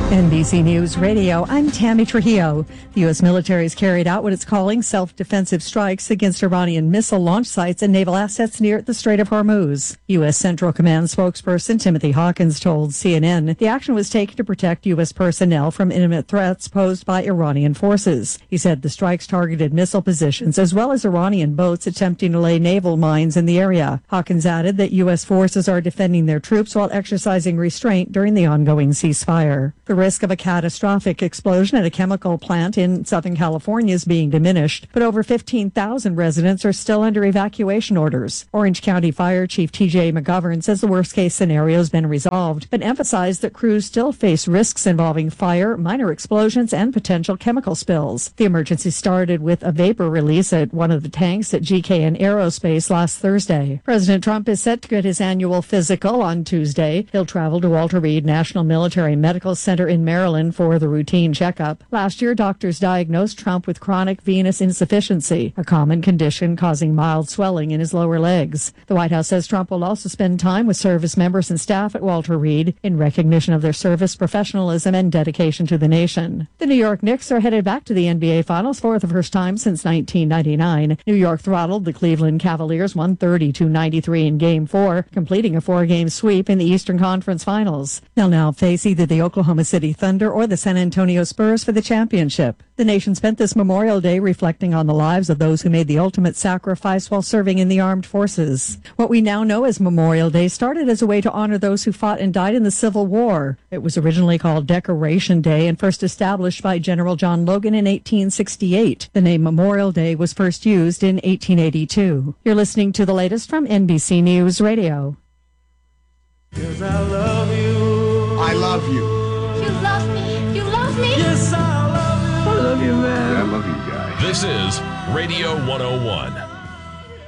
NBC News Radio, I'm Tammy Trujillo. The U.S. military has carried out what it's calling self-defensive strikes against Iranian missile launch sites and naval assets near the Strait of Hormuz. U.S. Central Command spokesperson Timothy Hawkins told CNN the action was taken to protect U.S. personnel from imminent threats posed by Iranian forces. He said the strikes targeted missile positions as well as Iranian boats attempting to lay naval mines in the area. Hawkins added that U.S. forces are defending their troops while exercising restraint during the ongoing ceasefire. The risk of a catastrophic explosion at a chemical plant in Southern California is being diminished, but over 15,000 residents are still under evacuation orders. Orange County Fire Chief T.J. McGovern says the worst-case scenario has been resolved, but emphasized that crews still face risks involving fire, minor explosions, and potential chemical spills. The emergency started with a vapor release at one of the tanks at GKN Aerospace last Thursday. President Trump is set to get his annual physical on Tuesday. He'll travel to Walter Reed National Military Medical Center in Maryland for the routine checkup. Last year, doctors diagnosed Trump with chronic venous insufficiency, a common condition causing mild swelling in his lower legs. The White House says Trump will also spend time with service members and staff at Walter Reed in recognition of their service, professionalism, and dedication to the nation. The New York Knicks are headed back to the NBA Finals for the first time since 1999. New York throttled the Cleveland Cavaliers 130-93 in Game 4, completing a 4-game sweep in the Eastern Conference Finals. They'll now face either the Oklahoma City Thunder or the San Antonio Spurs for the championship. The nation spent this Memorial Day reflecting on the lives of those who made the ultimate sacrifice while serving in the armed forces. What we now know as Memorial Day started as a way to honor those who fought and died in the Civil War. It was originally called Decoration Day and first established by General John Logan in 1868. The name Memorial Day was first used in 1882. You're listening to the latest from NBC News Radio. Yes, I love you. I love you. You love me? You love me? Yes, I love you. I love you, man. I love you guys. This is Radio 101.